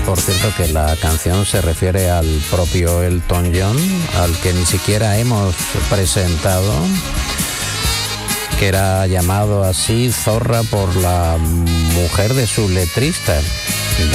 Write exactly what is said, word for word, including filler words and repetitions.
por cierto, que la canción se refiere al propio Elton John, al que ni siquiera hemos presentado, que era llamado así Zorra por la mujer de su letrista,